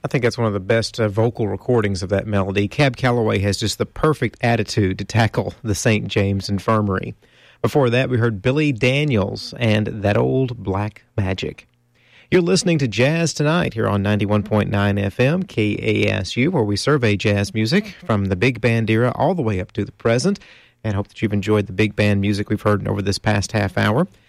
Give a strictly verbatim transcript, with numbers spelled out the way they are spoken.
think that's one of the best uh, vocal recordings of that melody. Cab Calloway has just the perfect attitude to tackle the Saint James Infirmary. Before that, we heard Billy Daniels and That Old Black Magic. You're listening to Jazz Tonight here on ninety-one point nine F M, K A S U, where we survey jazz music from the big band era all the way up to the present, and hope that you've enjoyed the big band music we've heard over this past half hour.